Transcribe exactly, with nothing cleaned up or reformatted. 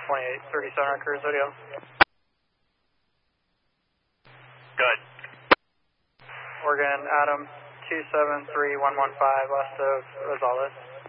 twenty-eight thirty-seven on Cruise Video. Good. Oregon, Adam, two seven three one one five west of Rosales.